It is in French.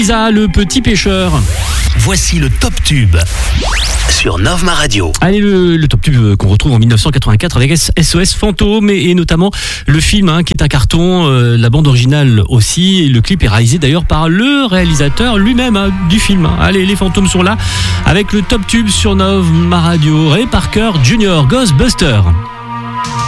Lisa, le petit pêcheur. Voici le Top Tube sur Novma Radio. Allez, le Top Tube qu'on retrouve en 1984 avec SOS Fantôme et notamment le film qui est un carton, la bande originale aussi. Et le clip est réalisé d'ailleurs par le réalisateur lui-même du film. Allez, les fantômes sont là avec le Top Tube sur Novma Radio. Ray Parker Jr. Ghostbuster.